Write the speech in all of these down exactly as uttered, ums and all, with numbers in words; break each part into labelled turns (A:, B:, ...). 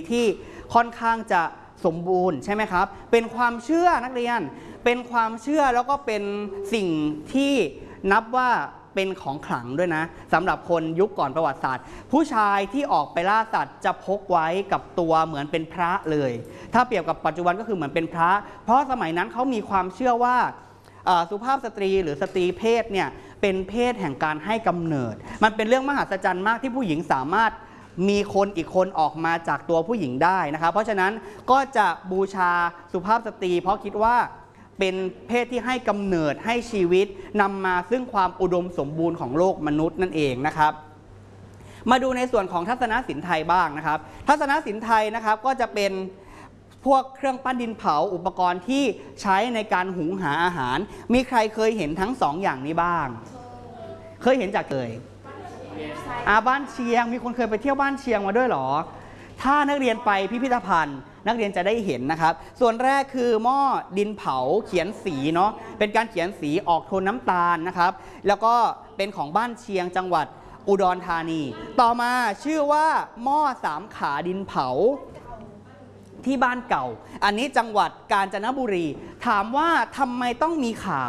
A: ที่ค่อนข้างจะสมบูรณ์ใช่ไหมครับเป็นความเชื่อนักเรียนเป็นความเชื่อแล้วก็เป็นสิ่งที่นับว่าเป็นของขลังด้วยนะสำหรับคนยุคก่อนประวัติศาสตร์ผู้ชายที่ออกไปล่าสัตว์จะพกไว้กับตัวเหมือนเป็นพระเลยถ้าเปรียบกับปัจจุบันก็คือเหมือนเป็นพระเพราะสมัยนั้นเขามีความเชื่อว่าสุภาพสตรีหรือสตรีเพศเนี่ยเป็นเพศแห่งการให้กำเนิดมันเป็นเรื่องมหัศจรรย์มากที่ผู้หญิงสามารถมีคนอีกคนออกมาจากตัวผู้หญิงได้นะครับเพราะฉะนั้นก็จะบูชาสุภาพสตรีเพราะคิดว่าเป็นเพศที่ให้กำเนิดให้ชีวิตนำมาซึ่งความอุดมสมบูรณ์ของโลกมนุษย์นั่นเองนะครับมาดูในส่วนของทัศนศิลป์ไทยบ้างนะครับทัศนศิลป์ไทยนะครับก็จะเป็นพวกเครื่องปั้นดินเผาอุปกรณ์ที่ใช้ในการหุงหาอาหารมีใครเคยเห็นทั้งสองอย่างนี้บ้างเคยเห็นจากเลยอาบ้านเชียงมีคนเคยไปเที่ยวบ้านเชียงมาด้วยหรอถ้านักเรียนไปพิพิธภัณฑ์นักเรียนจะได้เห็นนะครับส่วนแรกคือหม้อดินเผาเขียนสีเนาะเป็นการเขียนสีออกโทนน้ำตาลนะครับแล้วก็เป็นของบ้านเชียงจังหวัดอุดรธานีต่อมาชื่อว่าหม้อสามขาดินเผาที่บ้านเก่าอันนี้จังหวัดกาญจนบุรีถามว่าทำไมต้องมีขา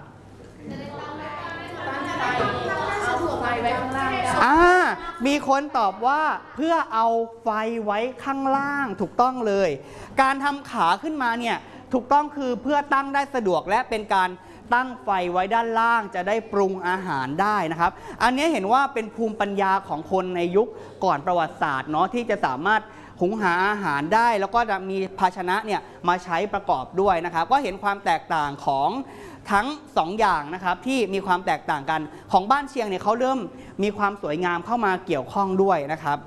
A: อ่ามีคนตอบว่าเพื่อเอาไฟไว้ข้างล่างถูกต้องเลยการทำขาขึ้นมาเนี่ยถูกต้องคือเพื่อตั้งได้สะดวกและเป็นการตั้งไฟไว้ด้านล่างจะได้ปรุงอาหารได้นะครับอันนี้เห็นว่าเป็นภูมิปัญญาของคนในยุคก่อนประวัติศาสตร์เนาะที่จะสามารถหุงหาอาหารได้แล้วก็จะมีภาชนะเนี่ยมาใช้ประกอบด้วยนะครับก็เห็นความแตกต่างของทั้งสองอย่างนะครับที่มีความแตกต่างกันของบ้านเชียงเนี่ยเขาเริ่มมีความสวยงามเข้ามาเกี่ยวข้องด้วยนะครับ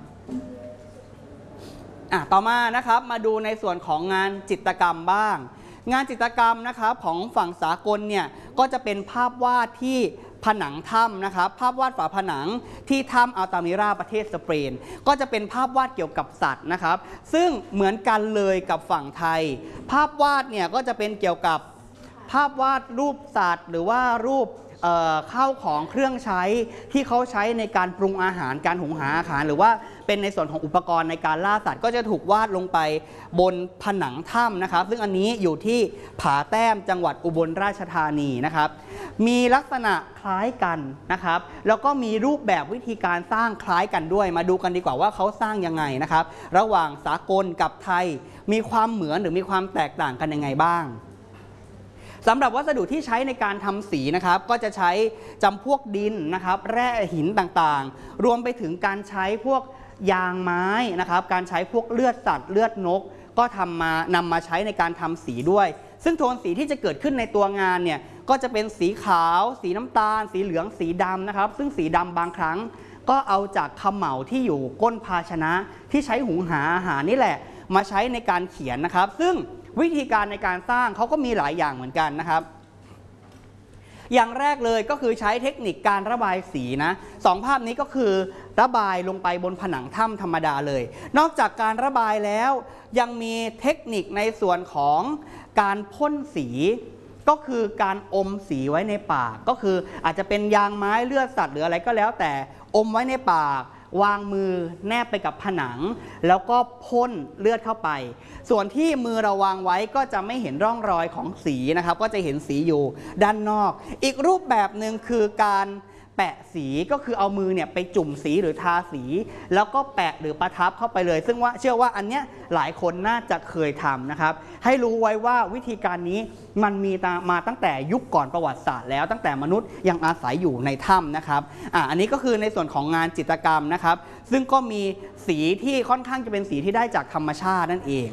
A: อ่ะต่อมานะครับมาดูในส่วนของงานจิตรกรรมบ้างงานจิตรกรรมนะครับของฝั่งสากลเนี่ยก็จะเป็นภาพวาดที่ผนังถ้ำนะครับภาพวาดฝาผนังที่ถ้ำอัลตามิราประเทศสเปนก็จะเป็นภาพวาดเกี่ยวกับสัตว์นะครับซึ่งเหมือนกันเลยกับฝั่งไทยภาพวาดเนี่ยก็จะเป็นเกี่ยวกับภาพวาดรูปสัตว์หรือว่ารูปข้าวของเครื่องใช้ที่เขาใช้ในการปรุงอาหารการหุงหาอาหารหรือว่าเป็นในส่วนของอุปกรณ์ในการล่าสัตว์ก็จะถูกวาดลงไปบนผนังถ้ำนะครับซึ่งอันนี้อยู่ที่ผาแต้มจังหวัดอุบลราชธานีนะครับมีลักษณะคล้ายกันนะครับแล้วก็มีรูปแบบวิธีการสร้างคล้ายกันด้วยมาดูกันดีกว่าว่าเขาสร้างยังไงนะครับระหว่างสากลกับไทยมีความเหมือนหรือมีความแตกต่างกันยังไงบ้างสำหรับวัสดุที่ใช้ในการทำสีนะครับก็จะใช้จำพวกดินนะครับแร่หินต่างๆรวมไปถึงการใช้พวกยางไม้นะครับการใช้พวกเลือดสัตว์เลือดนกก็ทำมานำมาใช้ในการทำสีด้วยซึ่งโทนสีที่จะเกิดขึ้นในตัวงานเนี่ยก็จะเป็นสีขาวสีน้ำตาลสีเหลืองสีดำนะครับซึ่งสีดำบางครั้งก็เอาจากเขม่าที่อยู่ก้นภาชนะที่ใช้หุงหาอาหารนี่แหละมาใช้ในการเขียนนะครับซึ่งวิธีการในการสร้างเขาก็มีหลายอย่างเหมือนกันนะครับอย่างแรกเลยก็คือใช้เทคนิคการระบายสีนะสองภาพนี้ก็คือระบายลงไปบนผนังถ้ำธรรมดาเลยนอกจากการระบายแล้วยังมีเทคนิคในส่วนของการพ่นสีก็คือการอมสีไว้ในปากก็คืออาจจะเป็นยางไม้เลือดสัตว์หรืออะไรก็แล้วแต่อมไว้ในปากวางมือแนบไปกับผนังแล้วก็พ่นเลือดเข้าไปส่วนที่มือเราวางไว้ก็จะไม่เห็นร่องรอยของสีนะครับก็จะเห็นสีอยู่ด้านนอกอีกรูปแบบหนึ่งคือการแปะสีก็คือเอามือเนี่ยไปจุ่มสีหรือทาสีแล้วก็แปะหรือประทับเข้าไปเลยซึ่งว่าเชื่อว่าอันเนี้ยหลายคนน่าจะเคยทำนะครับให้รู้ไว้ว่าวิธีการนี้มันมีมาตั้งแต่ยุคก่อนประวัติศาสตร์แล้วตั้งแต่มนุษย์ยังอาศัยอยู่ในถ้ำนะครับอ่าอันนี้ก็คือในส่วนของงานจิตรกรรมนะครับซึ่งก็มีสีที่ค่อนข้างจะเป็นสีที่ได้จากธรรมชาตินั่นเอง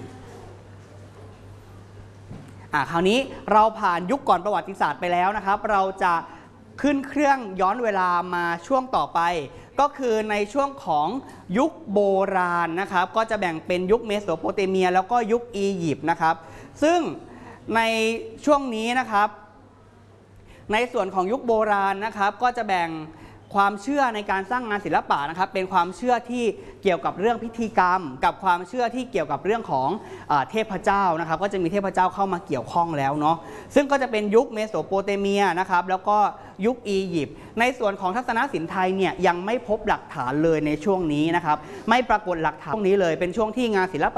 A: อ่าคราวนี้เราผ่านยุคก่อนประวัติศาสตร์ไปแล้วนะครับเราจะขึ้นเครื่องย้อนเวลามาช่วงต่อไปก็คือในช่วงของยุคโบราณนะครับก็จะแบ่งเป็นยุคเมโสโปเตเมียแล้วก็ยุคอียิปต์นะครับซึ่งในช่วงนี้นะครับในส่วนของยุคโบราณนะครับก็จะแบ่งความเชื่อในการสร้างงานศิลปะนะครับเป็นความเชื่อที่เกี่ยวกับเรื่องพิธีกรรมกับความเชื่อที่เกี่ยวกับเรื่องของเทพเจ้านะครับก็จะมีเทพเจ้าเข้ามาเกี่ยวข้องแล้วเนาะซึ่งก็จะเป็นยุคเมโสโปเตเมียนะครับแล้วก็ยุคอียิปต์ในส่วนของทัศนศิลป์ไทยเนี่ยยังไม่พบหลักฐานเลยในช่วงนี้นะครับไม่ปรากฏหลักฐานตรงนี้เลยเป็นช่วงที่งานศิลปะ